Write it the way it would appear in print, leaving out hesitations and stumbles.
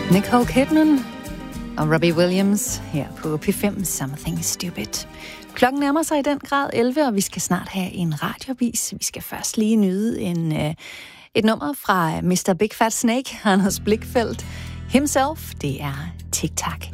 Nicole Kidman og Robbie Williams her på P5, Something Stupid. Klokken nærmer sig i den grad 11, og vi skal snart have en radiovis. Vi skal først lige nyde et nummer fra Mr. Big Fat Snake, Anders Blichfeldt himself. Det er Tic Tac.